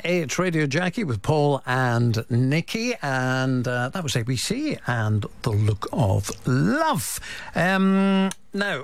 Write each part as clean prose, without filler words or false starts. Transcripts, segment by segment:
It's Radio Jackie with Paul and Nikki, and that was ABC and The Look of Love. Now,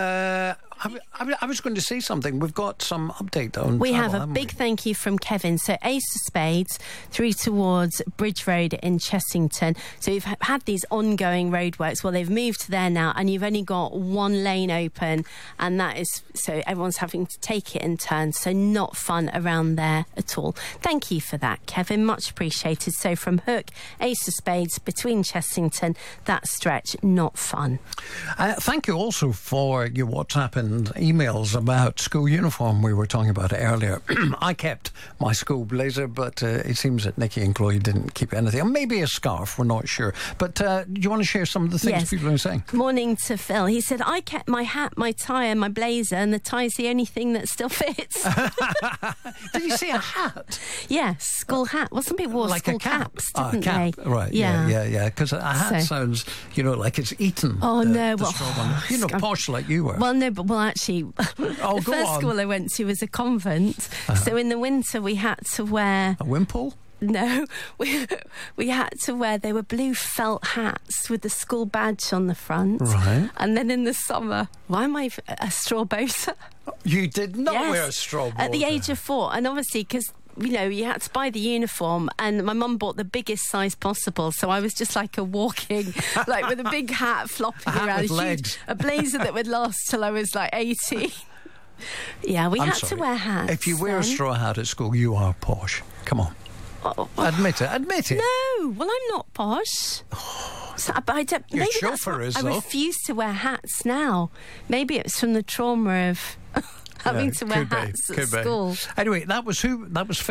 I was going to say something. We've got some update on We travel, have a big thank you from Kevin. So Ace of Spades through towards Bridge Road in Chessington. So we've had these ongoing roadworks. Well, they've moved there now, and you've only got one lane open, and that is so everyone's having to take it in turns. So not fun around there at all. Thank you for that, Kevin. Much appreciated. So from Hook, Ace of Spades between Chessington, that stretch, not fun. Thank you also for your WhatsApp and emails about school uniform we were talking about earlier. I kept my school blazer, but it seems that Nikki and Chloe didn't keep anything. Or maybe a scarf, we're not sure. But do you want to share some of the things people are saying? Morning to Phil. He said, I kept my hat, my tie and my blazer, and the tie's the only thing that still fits. Did you say a hat? Yes, school hat. Well, some people wore like school a cap. caps, didn't they? Right, yeah. Because a hat sounds, like it's eaten. Oh, no. The straw one. Posh like you were. Well, no, but actually, the first school I went to was a convent. So in the winter we had to wear... A wimple? No, we had to wear, they were blue felt hats with the school badge on the front. Right. And then in the summer, why am I a straw boater? You did not wear a straw boater. At the age of 4. And obviously, because... you had to buy the uniform, and my mum bought the biggest size possible, so I was just like a walking, like with a big hat flopping around, a blazer that would last till I was like 18. Yeah, we had to wear hats. If you wear a straw hat at school, you are posh. Come on. Admit it. No, well, I'm not posh. So, Your chauffeur is, though. I refuse to wear hats now. Maybe it's from the trauma of having to wear hats at school. Anyway, that was